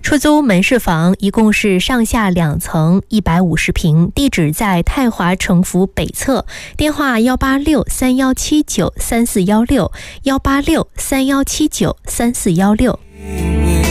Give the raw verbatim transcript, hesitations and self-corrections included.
出租门市房一共是上下两层，一百五十平，地址在太华城府北侧，电话幺八六三幺七九三四幺六幺八六三幺七九三四幺六。